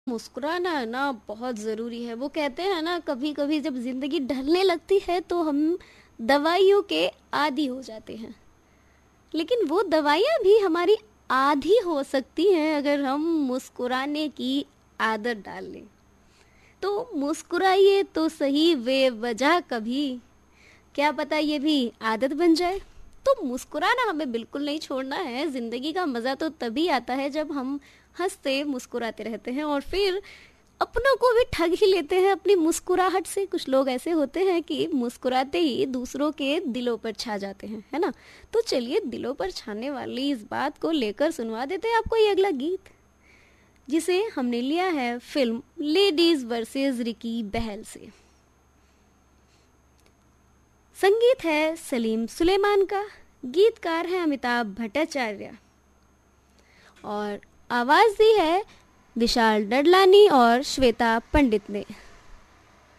मुस्कुराना है ना बहुत ज़रूरी है। वो कहते हैं ना, कभी कभी जब ज़िंदगी ढलने लगती है तो हम दवाइयों के आदी हो जाते हैं, लेकिन वो दवाइयाँ भी हमारी आधी हो सकती हैं अगर हम मुस्कुराने की आदत डाल लें। तो मुस्कुराइए तो सही बेवजह कभी, क्या पता ये भी आदत बन जाए। तो मुस्कुराना हमें बिल्कुल नहीं छोड़ना है। ज़िंदगी का मज़ा तो तभी आता है जब हम हंसते मुस्कुराते रहते हैं और फिर अपनों को भी ठग ही लेते हैं अपनी मुस्कुराहट से। कुछ लोग ऐसे होते हैं कि मुस्कुराते ही दूसरों के दिलों पर छा जाते हैं, है ना। तो चलिए दिलों पर छाने वाली इस बात को लेकर सुनवा देते हैं आपको ये अगला गीत, जिसे हमने लिया है फिल्म लेडीज वर्सेस रिकी बहल से। संगीत है सलीम सुलेमान का, गीतकार है अमिताभ भट्टाचार्य और आवाज दी है विशाल डडलानी और श्वेता पंडित ने।